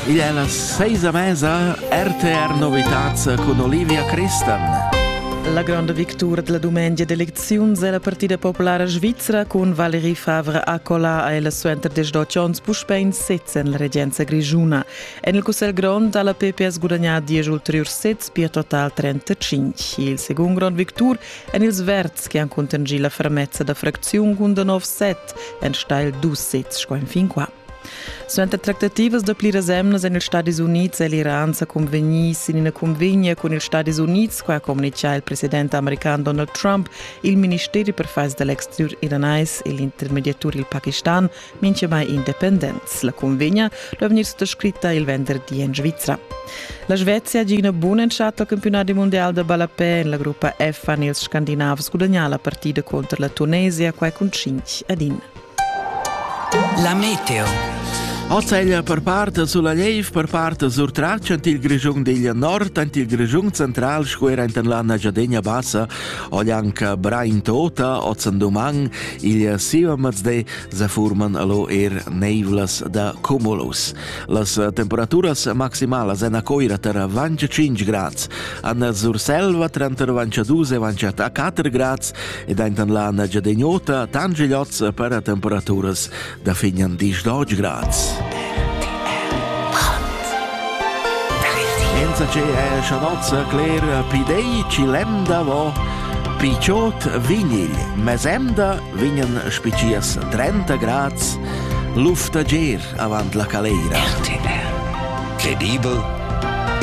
Il è la 6 mesa RTR Novitats con Olivia Christen. La grande victoria della domenica d'elezioni è la partita popolare svizzera con Valérie Favre Acola e la sua interdesdozione puspein sezza nella reggenza grigiuna. E nel Consiglio Grande alla PPS guadagnato 10 ulteriori sezza per total 35. Il secondo grande victoria è nel Sverz che hanno contenuto la fermezza da frazione con 9 set e stai 2 sezza fin qua. Suente trattativas da pli resemnas en il Stati Units e l'Iran sa convenis in una convegna con il Stati Units qua comunica il presidente americano Donald Trump, il Ministeri per Affari dell'Exterior iranais e l'intermediatur il Pakistan mince mai independents. La convegna deve venire sottoscritta il venerdì in Svizzera. La Svezia ha una buona entrata al campionato mondiale da Balapè in la gruppa F a nels scandinavs guadagna la partita contro la Tunisia qua con 5-1. La meteo. Ozeglia per parte sulla Leiv, per parte sur traccia il grigiung degli nord, il grigiung central, squera in l'anna Giardegna Bassa, oglianca Brain Tota, Ozendumang, il Siva Mazde, se forman allo nevlas da cumulus. Las temperaturas maximales en a coira ter 25 grads, an Surselva tra 22 e 24 grads, ed in l'anna Giardegnota, tangiliots per temperaturas da fignan 18 grads. Enza c'è scianozza Claire Pidei Cilem da vo Picciot Vignil Mesemda vignan spicias 30 grads Luftager avant la caleira. RTR. Credibile